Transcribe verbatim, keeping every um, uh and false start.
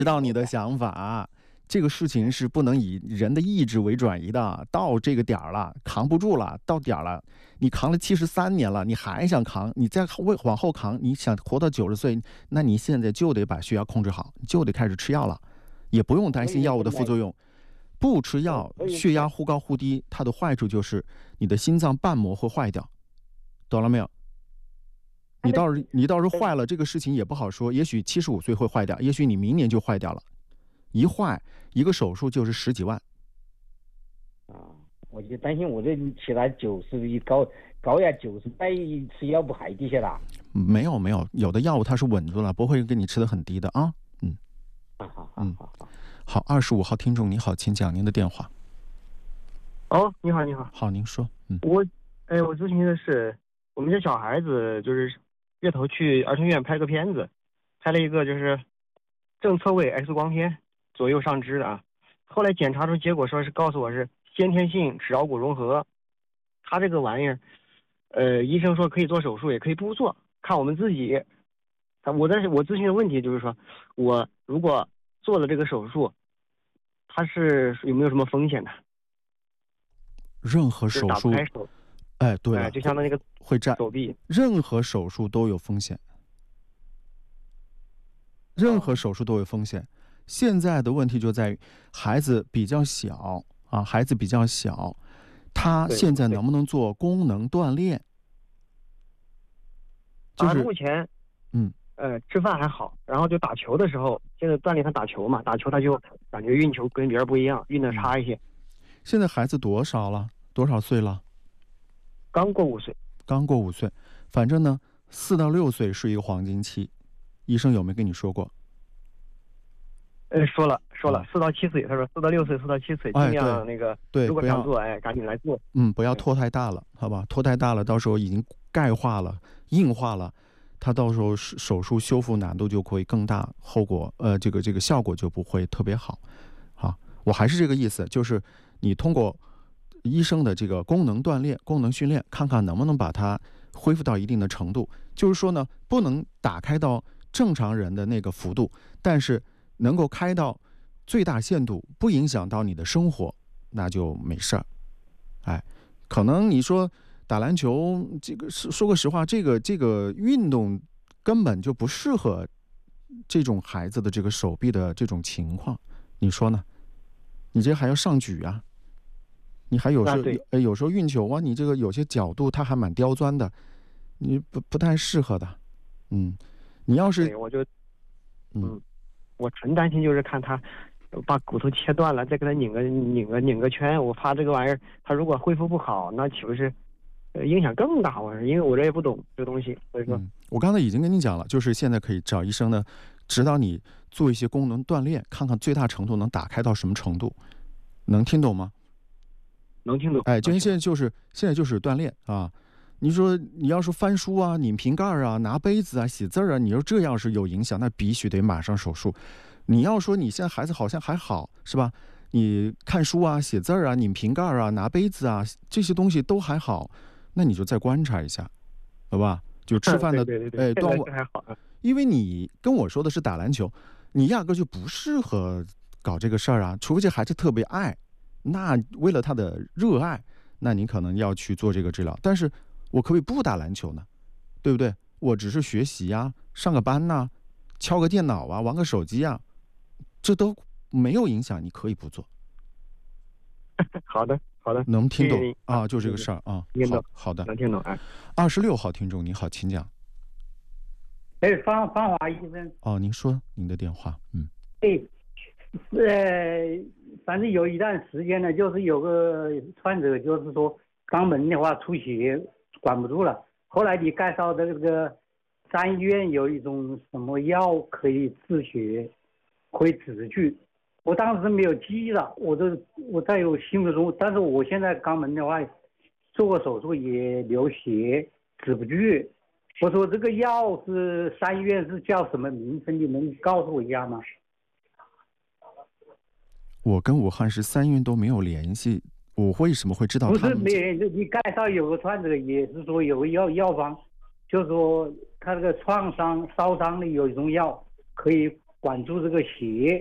知道你的想法，这个事情是不能以人的意志为转移的。到这个点儿了，扛不住了，到点儿了，你扛了七十三年了，你还想扛，你再往后扛，你想活到九十岁，那你现在就得把血压控制好，就得开始吃药了，也不用担心药物的副作用。不吃药，血压忽高忽低，它的坏处就是你的心脏瓣膜会坏掉，懂了没有？你到时你到时候坏了，这个事情也不好说，也许七十五岁会坏掉，也许你明年就坏掉了。一坏一个手术就是十几万。 啊，我就担心我这起来九十一高高压九十，再吃药不还低下啦？ 没有没有，有的药物它是稳住了，不会给你吃的很低的啊。嗯， 好好嗯好好。 好，二十五号听众你好，请讲您的电话。 哦，你好，你好。 好，您说。嗯， 我，哎，我咨询的是，我们家小孩子就是月头去儿童医院拍个片子，拍了一个就是正侧位 X 光片，左右上肢的啊。后来检查出结果说是告诉我是先天性齿桡骨融合，他这个玩意儿，呃，医生说可以做手术，也可以不做，看我们自己。我但是我咨询的问题就是说，我如果做了这个手术，它是有没有什么风险的？ 任何手术， 手哎，对了， 哎，就相当于那个会占手臂， 任何手术都有风险，任何手术都有风险。现在的问题就在于孩子比较小啊，孩子比较小，他现在能不能做功能锻炼？就是目前， 嗯。 呃，吃饭还好，然后就打球的时候，现在锻炼他打球嘛，打球他就感觉运球跟别人不一样，运的差一些。 现在孩子多少了？多少岁了？ 刚过五岁。 刚过五岁，反正呢，四到六岁是一个黄金期。医生有没有跟你说过？ 呃，说了说了，四、啊、到七岁，他说四到六岁，四到七岁尽量那个， 对， 如果想做，哎，赶紧来做。 嗯，不要拖太大了，好吧？拖太大了，到时候已经钙化了、硬化了。它到时候手术修复难度就会更大，后果呃这个这个效果就不会特别好，好，我还是这个意思，就是你通过医生的这个功能锻炼、功能训练，看看能不能把它恢复到一定的程度。就是说呢，不能打开到正常人的那个幅度，但是能够开到最大限度，不影响到你的生活，那就没事儿。哎，可能你说。打篮球，这个说个实话，这个这个运动根本就不适合这种孩子的这个手臂的这种情况，你说呢？你这还要上举啊，你还有时候、啊、有时候运球啊，你这个有些角度它还蛮刁钻的，你不不太适合的。嗯，你要是我就嗯，我纯担心就是看他把骨头切断了，再给他拧个拧个拧个圈，我怕这个玩意儿他如果恢复不好，那岂不是？呃，影响更大，我因为我这也不懂这东西，所以说、 嗯，我刚才已经跟你讲了，就是现在可以找医生呢，指导你做一些功能锻炼，看看最大程度能打开到什么程度，能听懂吗？ 能听懂。 哎，就现在就是现在就是锻炼啊。你说你要是翻书啊、拧瓶盖啊、拿杯子啊、写字啊，你说这要是有影响，那必须得马上手术。你要说你现在孩子好像还好，是吧？你看书啊、写字啊、拧瓶盖啊、拿杯子啊，这些东西都还好。那你就再观察一下，好吧？就吃饭的， 对对对， 哎，端午还好。 因为你跟我说的是打篮球，你压根就不适合搞这个事儿啊，除非这孩子特别爱，那为了他的热爱，那你可能要去做这个治疗。但是我可不可以不打篮球呢？对不对？我只是学习啊，上个班呐、啊，敲个电脑啊，玩个手机啊，这都没有影响，你可以不做。 好的。好的， 能听懂啊？就这个事儿啊。好好的， 能听懂。哎， 二十六号听众你好，请讲。 哎，方方华医生。 哦，您说您的电话。嗯。 哎，呃，反正有一段时间呢，就是有个患者，就是说肛门的话出血管不住了，后来你介绍的这个三医院有一种什么药可以止血，可以止剧。我当时没有记忆了，我这我在有心目中，但是我现在肛门的话做过手术也流血止不住。我说这个药是三医院是叫什么名称？你能告诉我一下吗？ 我跟武汉市三医院都没有联系，我为什么会知道他们？ 不是没联系，你介绍有个患者也是说有个药药方，就是说他这个创伤烧伤的有一种药可以管住这个血。